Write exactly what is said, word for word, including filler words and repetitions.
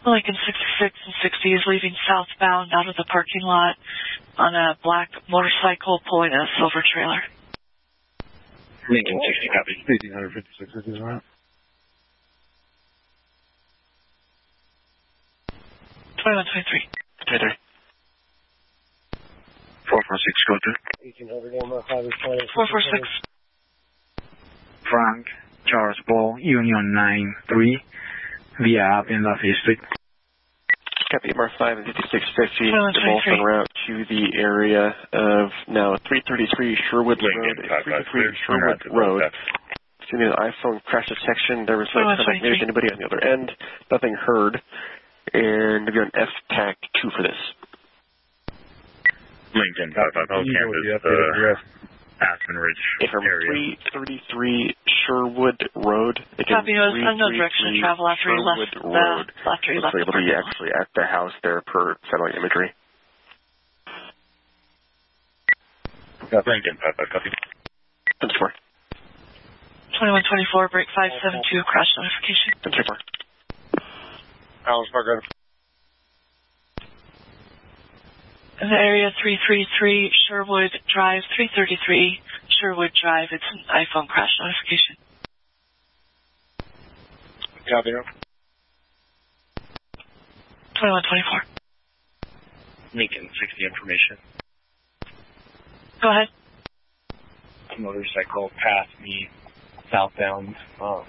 Lincoln sixty-six and sixty is leaving southbound out of the parking lot on a black motorcycle pulling a silver trailer. Lincoln sixty, copy. eighteen fifty-six is around. twenty-one twenty-three. twenty-three. four four six, go to. eighteen hundred M R five is planning. four four six. Frank, Charles Ball, Union nine three, via up in Lafayette Street. Copy, M R five and fifty-six fifty, twenty-one twenty-three. en route to the area of now three thirty-three Sherwood Lincoln, Road. three thirty-three Sherwood Road. Assuming an iPhone crash detection, there was no contact made with anybody on the other end, nothing heard, and we're on F TAC two for this. Lincoln, five five zero, campus, uh, Aspen Ridge From area. three thirty-three Sherwood Road. Again, Copy, no, no direction to travel after he left the, Road. after he left the Looks like it'll be actually at the house there per satellite imagery. Lincoln, five five, copy. ten four. twenty-one twenty-four, break five seven two, crash notification. ten four. Alice Park. In the area three thirty-three Sherwood Drive, three thirty-three Sherwood Drive, it's an iPhone crash notification. Copy. twenty-one twenty-four. Lincoln sixty, information. Go ahead. Motorcycle passed me southbound, um,